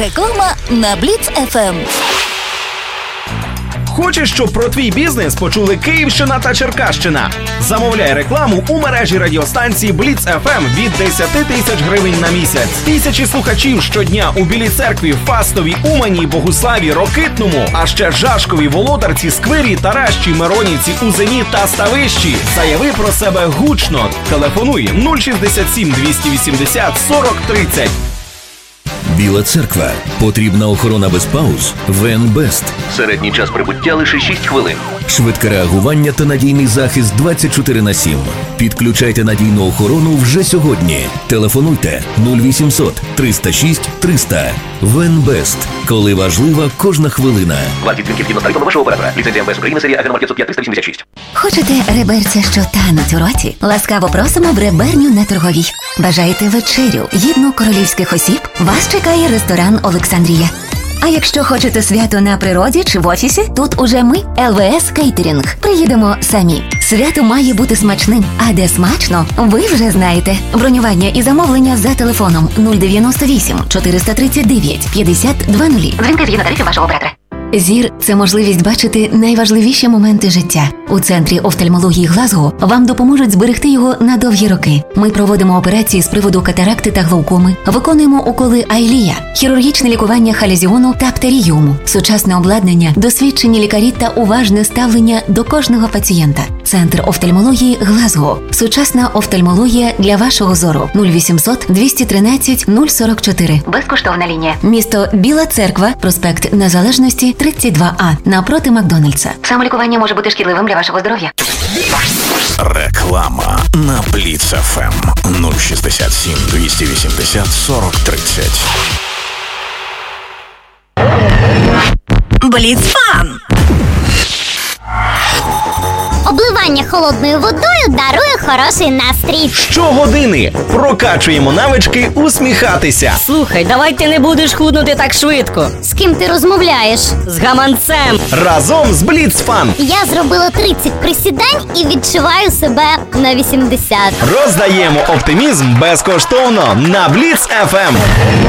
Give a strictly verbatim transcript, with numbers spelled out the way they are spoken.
Реклама на Бліц еф ем. Хочеш, щоб про твій бізнес почули Київщина та Черкащина? Замовляй рекламу у мережі радіостанцій Бліц еф ем від десять тисяч гривень на місяць. Тисячі слухачів щодня у Білій Церкві, Фастовій, Умані, Богуславі, Рокитному, а ще Жашкові, Володарці, Сквирі, Таращі, Миронівці, Узені та Ставищі. Заяви про себе гучно. Телефонуй нуль шістдесят сім двісті вісімдесят сорок тридцять. Біла Церква. Потрібна охорона без пауз? ВНБест. Середній час прибуття лише шість хвилин. Швидке реагування та надійний захист двадцять чотири на сім. Підключайте надійну охорону вже сьогодні. Телефонуйте нуль вісімсот триста шість триста. ВНБест. Коли важлива кожна хвилина. Вартість дзвінків згідно з тарифами вашого оператора. Ліцензія МВС України, серія Агромаркет п'ять триста вісімдесят шість. Хочете реберця, що тануть у роті? Ласкаво просимо в реберню на Торговій. Бажаєте вечерю, гідну королівських осіб? Вас чекає ресторан «Олександрія». А якщо хочете свято на природі чи в офісі, тут уже ми, ел ве ес Кейтерінг. Приїдемо самі. Свято має бути смачним. А де смачно, ви вже знаєте. Бронювання і замовлення за телефоном нуль дев'яносто вісім чотириста тридцять дев'ять п'ятдесят двадцять. Дзвінки згідно тарифів вашого оператора. Зір – це можливість бачити найважливіші моменти життя. У Центрі офтальмології Глазго вам допоможуть зберегти його на довгі роки. Ми проводимо операції з приводу катаракти та глаукоми, виконуємо уколи Айлія, хірургічне лікування халезіону та птеріуму, сучасне обладнання, досвідчені лікарі та уважне ставлення до кожного пацієнта. Центр офтальмології Глазго. Сучасна офтальмологія для вашого зору. нуль вісімсот двісті тринадцять нуль сорок чотири. Безкоштовна лінія. Місто Біла Церква, проспект Незалежності, тридцять два А, напроти Макдональдса. Самолікування може бути шкідливим для вашого здоров'я. Реклама на Бліц еф ем нуль шістдесят сім двісті вісімдесят сорок тридцять. Бліц-фан! Обливання холодною водою дарує хороший настрій. Щогодини прокачуємо навички усміхатися. Слухай, давай ти не будеш худнути так швидко. З ким ти розмовляєш? З гаманцем. Разом з Бліц-фан. Я зробила тридцять присідань і відчуваю себе на вісімдесят. Роздаємо оптимізм безкоштовно на Бліц еф ем.